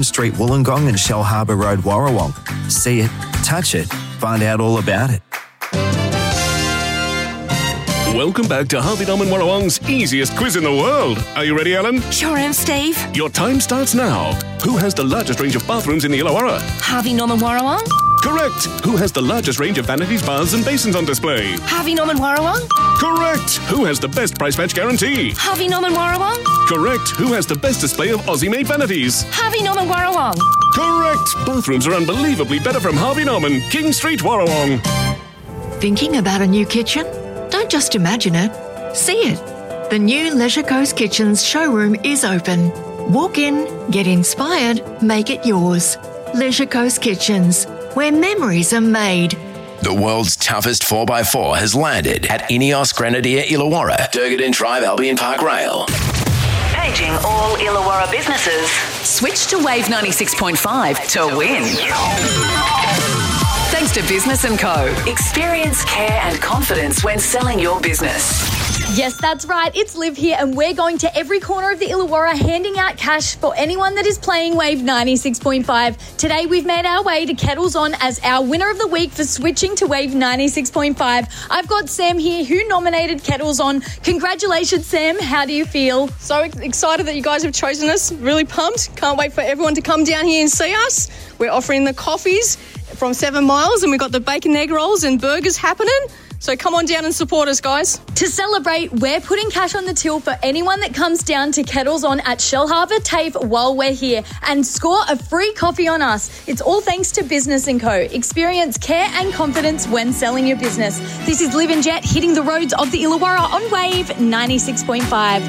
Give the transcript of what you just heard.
Street Wollongong and Shell Harbour Road Warrawong. See it, touch it, find out all about it. Welcome back to Harvey Norman Warrawong's easiest quiz in the world. Are you ready, Ellen? Sure am, Steve. Your time starts now. Who has the largest range of bathrooms in the Illawarra? Harvey Norman Warrawong. Correct. Who has the largest range of vanities, baths and basins on display? Harvey Norman Warrawong. Correct. Who has the best price match guarantee? Harvey Norman Warrawong. Correct. Who has the best display of Aussie-made vanities? Harvey Norman Warrawong. Correct. Bathrooms are unbelievably better from Harvey Norman, King Street, Warrawong. Thinking about a new kitchen? Don't just imagine it. See it. The new Leisure Coast Kitchens showroom is open. Walk in, get inspired, make it yours. Leisure Coast Kitchens, where memories are made. The world's toughest 4x4 has landed at Ineos Grenadier Illawarra, Durgadin Drive Albion Park Rail. Paging all Illawarra businesses. Switch to Wave 96.5 to win. Thanks to Business & Co. Experience, care and confidence when selling your business. Yes, that's right. It's Liv here, and we're going to every corner of the Illawarra handing out cash for anyone that is playing Wave 96.5. Today, we've made our way to Kettles On as our winner of the week for switching to Wave 96.5. I've got Sam here, who nominated Kettles On. Congratulations, Sam. How do you feel? So excited that you guys have chosen us. Really pumped. Can't wait for everyone to come down here and see us. We're offering the coffees from 7 Miles, and we've got the bacon egg rolls and burgers happening. So come on down and support us, guys. To celebrate, we're putting cash on the till for anyone that comes down to Kettles On at Shell Harbour TAFE while we're here and score a free coffee on us. It's all thanks to Business & Co. Experience care and confidence when selling your business. This is Liv and Jet hitting the roads of the Illawarra on Wave 96.5.